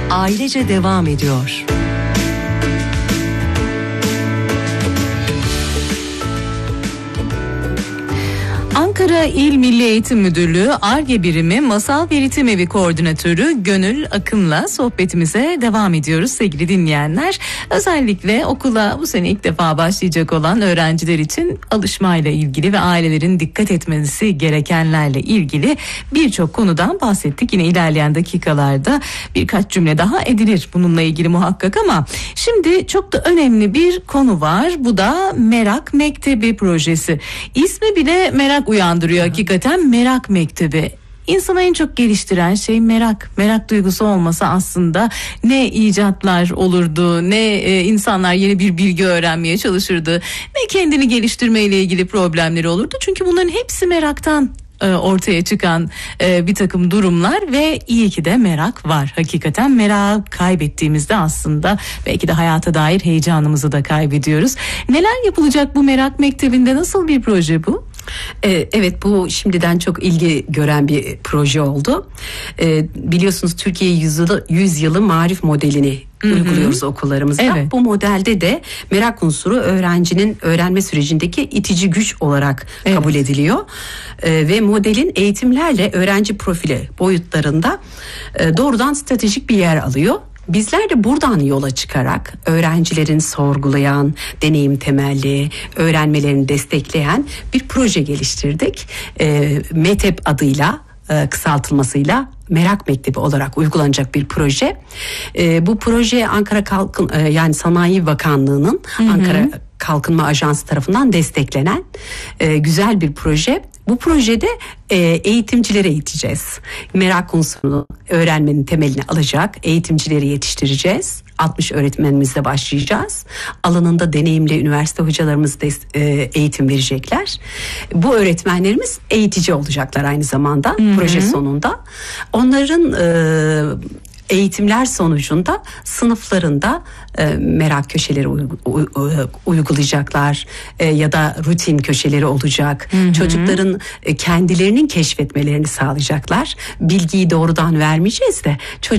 ailece devam ediyor. Ankara İl Milli Eğitim Müdürlüğü Ar-Ge Birimi Masal Veritim Evi Koordinatörü Gönül Akın'la sohbetimize devam ediyoruz sevgili dinleyenler. Özellikle okula bu sene ilk defa başlayacak olan öğrenciler için alışmayla ilgili ve ailelerin dikkat etmesi gerekenlerle ilgili birçok konudan bahsettik. Yine ilerleyen dakikalarda birkaç cümle daha edilir bununla ilgili muhakkak ama şimdi çok da önemli bir konu var. Bu da Merak Mektebi projesi. İsmi bile merak uyandırıyor hakikaten. Merak Mektebi. İnsanı en çok geliştiren şey merak. Merak duygusu olmasa aslında ne icatlar olurdu, ne insanlar yeni bir bilgi öğrenmeye çalışırdı, ne kendini geliştirmeyle ilgili problemleri olurdu. Çünkü bunların hepsi meraktan ortaya çıkan bir takım durumlar ve iyi ki de merak var. Hakikaten merak kaybettiğimizde aslında belki de hayata dair heyecanımızı da kaybediyoruz. Neler yapılacak bu Merak Mektebi'nde? Nasıl bir proje bu? Evet, bu şimdiden çok ilgi gören bir proje oldu. Biliyorsunuz Türkiye yüzyılı marif modelini uyguluyoruz okullarımızda. Evet. Bu modelde de merak unsuru öğrencinin öğrenme sürecindeki itici güç olarak kabul ediliyor. Ve modelin eğitimlerle öğrenci profili boyutlarında doğrudan stratejik bir yer alıyor. Bizler de buradan yola çıkarak öğrencilerin sorgulayan, deneyim temelli, öğrenmelerini destekleyen bir proje geliştirdik. METEB adıyla, kısaltılmasıyla Merak Mektebi olarak uygulanacak bir proje. Bu proje Ankara yani Sanayi Bakanlığı'nın Ankara Kalkınma Ajansı tarafından desteklenen güzel bir proje. Bu projede eğitimcileri eğiteceğiz. Merak unsurunu öğrenmenin temelini alacak eğitimcileri yetiştireceğiz. 60 öğretmenimizle başlayacağız. Alanında deneyimli üniversite hocalarımız eğitim verecekler. Bu öğretmenlerimiz eğitici olacaklar aynı zamanda proje sonunda. Onların eğitimler sonucunda sınıflarında merak köşeleri uygulayacaklar ya da rutin köşeleri olacak. Çocukların kendilerinin keşfetmelerini sağlayacaklar. Bilgiyi doğrudan vermeyeceğiz de